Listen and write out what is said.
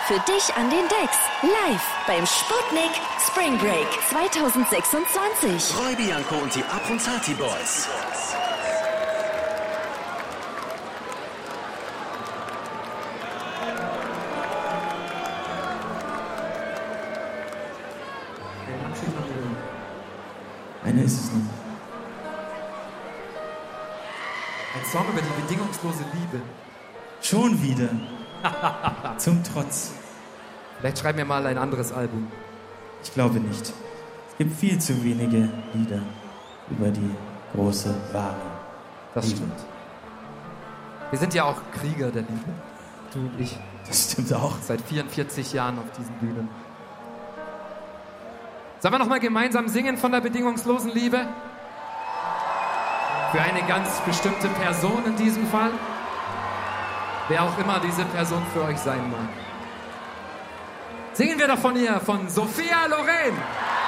für dich an den Decks. Live beim Sputnik Spring Break 2026. Roy Bianco und die Abronzati Boys. Eine ist es noch. Ein Song über die bedingungslose Liebe. Schon wieder. Zum Trotz. Vielleicht schreiben wir mal ein anderes Album. Ich glaube nicht. Es gibt viel zu wenige Lieder über die große, wahre Das Liebe. stimmt. Wir sind ja auch Krieger der Liebe. Du und ich. Das stimmt auch. Seit 44 Jahren auf diesen Bühnen. Sollen wir noch mal gemeinsam singen von der bedingungslosen Liebe? Für eine ganz bestimmte Person in diesem Fall. Wer auch immer diese Person für euch sein mag. Singen wir doch von ihr, von Sophia Loren.